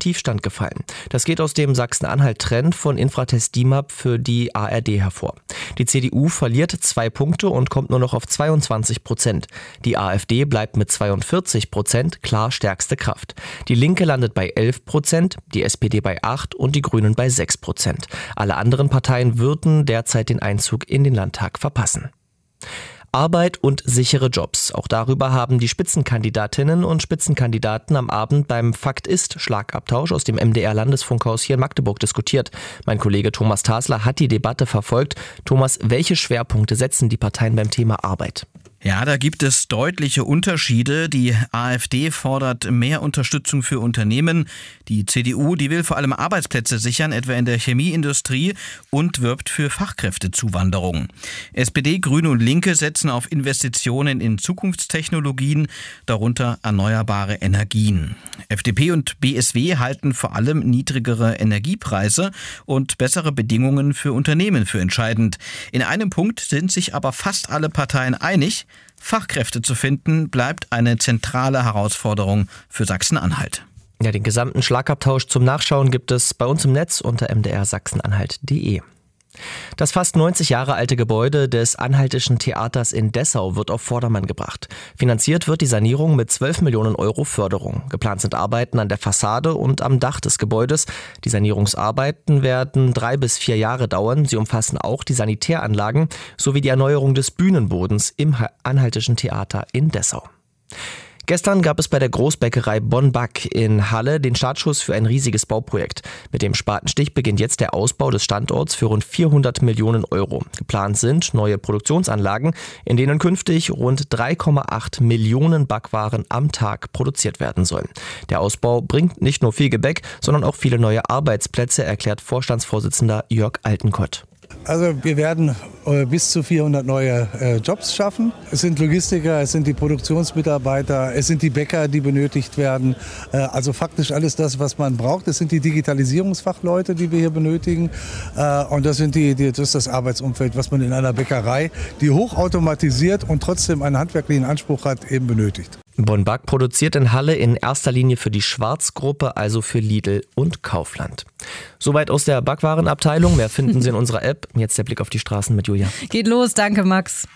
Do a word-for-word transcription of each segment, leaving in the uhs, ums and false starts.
Tiefstand gefallen. Das geht aus dem Sachsen-Anhalt-Trend von Infratest D I M A P für die A R D hervor. Die C D U verliert zwei Punkte und kommt nur noch auf zweiundzwanzig Prozent. Die AfD bleibt mit zweiundvierzig Prozent klar stärkste Kraft. Die Linke landet bei elf Prozent, die S P D bei acht und die Grünen bei sechs Prozent. Alle anderen Parteien würden derzeit den Einzug in den Landtag verpassen. Arbeit und sichere Jobs. Auch darüber haben die Spitzenkandidatinnen und Spitzenkandidaten am Abend beim Fakt ist Schlagabtausch aus dem M D R-Landesfunkhaus hier in Magdeburg diskutiert. Mein Kollege Thomas Tasler hat die Debatte verfolgt. Thomas, welche Schwerpunkte setzen die Parteien beim Thema Arbeit? Ja, da gibt es deutliche Unterschiede. Die AfD fordert mehr Unterstützung für Unternehmen. Die C D U, die will vor allem Arbeitsplätze sichern, etwa in der Chemieindustrie, und wirbt für Fachkräftezuwanderung. S P D, Grüne und Linke setzen auf Investitionen in Zukunftstechnologien, darunter erneuerbare Energien. F D P und B S W halten vor allem niedrigere Energiepreise und bessere Bedingungen für Unternehmen für entscheidend. In einem Punkt sind sich aber fast alle Parteien einig: Fachkräfte zu finden, bleibt eine zentrale Herausforderung für Sachsen-Anhalt. Ja, den gesamten Schlagabtausch zum Nachschauen gibt es bei uns im Netz unter m d r sachsenanhalt punkt d e. Das fast neunzig Jahre alte Gebäude des Anhaltischen Theaters in Dessau wird auf Vordermann gebracht. Finanziert wird die Sanierung mit zwölf Millionen Euro Förderung. Geplant sind Arbeiten an der Fassade und am Dach des Gebäudes. Die Sanierungsarbeiten werden drei bis vier Jahre dauern. Sie umfassen auch die Sanitäranlagen sowie die Erneuerung des Bühnenbodens im Anhaltischen Theater in Dessau. Gestern gab es bei der Großbäckerei Bonn-Back in Halle den Startschuss für ein riesiges Bauprojekt. Mit dem Spatenstich beginnt jetzt der Ausbau des Standorts für rund vierhundert Millionen Euro. Geplant sind neue Produktionsanlagen, in denen künftig rund drei Komma acht Millionen Backwaren am Tag produziert werden sollen. Der Ausbau bringt nicht nur viel Gebäck, sondern auch viele neue Arbeitsplätze, erklärt Vorstandsvorsitzender Jörg Altenkott. Also wir werden äh, bis zu vierhundert neue äh, Jobs schaffen. Es sind Logistiker, es sind die Produktionsmitarbeiter, es sind die Bäcker, die benötigt werden. Äh, also faktisch alles das, was man braucht. Es sind die Digitalisierungsfachleute, die wir hier benötigen. Äh, und das, sind die, die, das ist das Arbeitsumfeld, was man in einer Bäckerei, die hochautomatisiert und trotzdem einen handwerklichen Anspruch hat, eben benötigt. Bonn-Back produziert in Halle in erster Linie für die Schwarzgruppe, also für Lidl und Kaufland. Soweit aus der Backwarenabteilung. Mehr finden Sie in unserer App. Jetzt der Blick auf die Straßen mit Julia. Geht los, danke Max.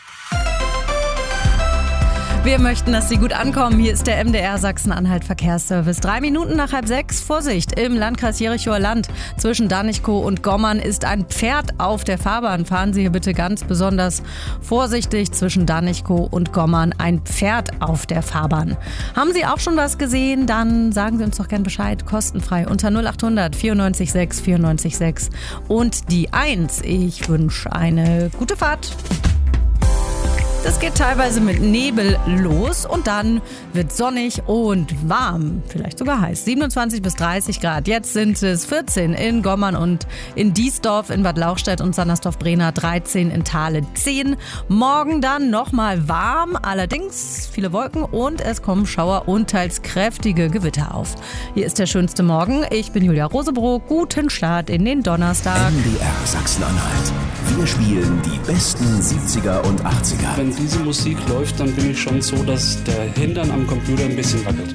Wir möchten, dass Sie gut ankommen. Hier ist der M D R Sachsen-Anhalt Verkehrsservice. Drei Minuten nach halb sechs. Vorsicht, im Landkreis Jerichower Land zwischen Danichkow und Gommern ist ein Pferd auf der Fahrbahn. Fahren Sie hier bitte ganz besonders vorsichtig. Zwischen Danichkow und Gommern ein Pferd auf der Fahrbahn. Haben Sie auch schon was gesehen? Dann sagen Sie uns doch gern Bescheid. Kostenfrei unter null acht hundert vierundneunzig sechs vierundneunzig sechs und die eins. Ich wünsche eine gute Fahrt. Das geht teilweise mit Nebel los und dann wird sonnig und warm, vielleicht sogar heiß. siebenundzwanzig bis dreißig Grad. Jetzt sind es vierzehn in Gommern und in Diesdorf, in Bad Lauchstädt und Sandersdorf-Brena, dreizehn in Thale, zehn. Morgen dann nochmal warm, allerdings viele Wolken und es kommen Schauer und teils kräftige Gewitter auf. Hier ist der schönste Morgen. Ich bin Julia Rosebrock. Guten Start in den Donnerstag. M D R Sachsen-Anhalt. Wir spielen die besten siebziger und achtziger. Wenn diese Musik läuft, dann bin ich schon so, dass der Hintern am Computer ein bisschen wackelt.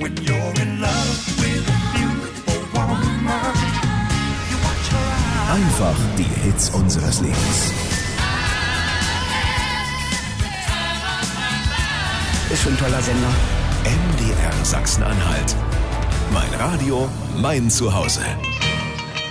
Einfach die Hits unseres Lebens. Ist schon ein toller Sender. M D R Sachsen-Anhalt. Mein Radio, mein Zuhause.